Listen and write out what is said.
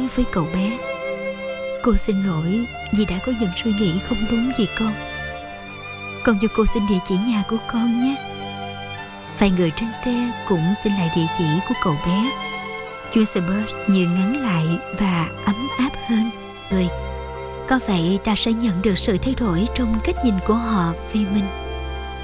với cậu bé. Cô xin lỗi vì đã có những suy nghĩ không đúng về con. Con cho cô xin địa chỉ nhà của con nhé. Vài người trên xe cũng xin lại địa chỉ của cậu bé. Jocelyn như ngắn lại và ấm áp hơn. Có vậy ta sẽ nhận được sự thay đổi trong cách nhìn của họ về mình.